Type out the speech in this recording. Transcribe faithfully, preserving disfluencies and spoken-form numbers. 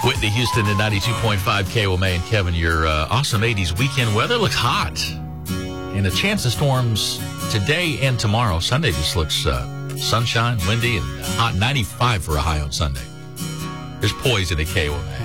Whitney Houston at ninety-two point five K O M A. And Kevin, your uh, awesome eighties weekend weather looks hot. And a chance of storms today and tomorrow. Sunday just looks uh, sunshine, windy, and hot. ninety-five for a high on Sunday. There's Poison at K O M A.